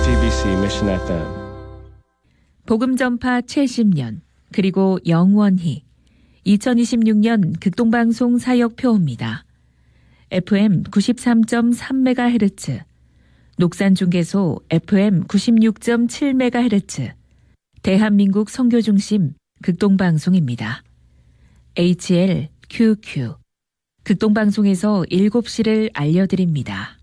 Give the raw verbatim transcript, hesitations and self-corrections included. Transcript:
제이티비씨 Mission 에프엠 복음 전파 칠십 년 그리고 영원히 이천이십육 년 극동방송 사역 표입니다. 에프엠 구십삼 점 삼 메가헤르츠, 녹산중개소 에프엠 구십육 점 칠 메가헤르츠, 대한민국 선교중심 극동방송입니다. 에이치엘 큐큐 극동방송에서 일곱 시를 알려드립니다.